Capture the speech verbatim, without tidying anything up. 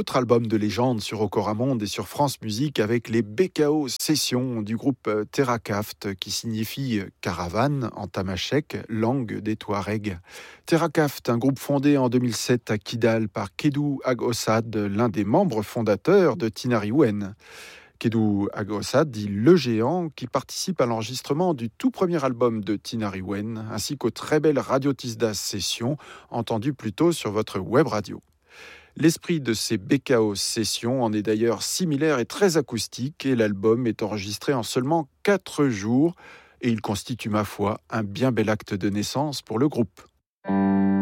autre album de légende sur Okoramonde et sur France Musique avec les B K O Sessions du groupe Terrakaft qui signifie caravane en tamashek, langue des Touaregs. Terrakaft, un groupe fondé en deux mille sept à Kidal par Kedou Ag Ossad, l'un des membres fondateurs de Tinariwen. Kedou Ag Ossad dit le géant qui participe à l'enregistrement du tout premier album de Tinariwen ainsi qu'aux très belles Radio Tisdas Sessions entendues plus tôt sur votre web radio. L'esprit de ces B K O Sessions en est d'ailleurs similaire et très acoustique et l'album est enregistré en seulement quatre jours et il constitue ma foi un bien bel acte de naissance pour le groupe.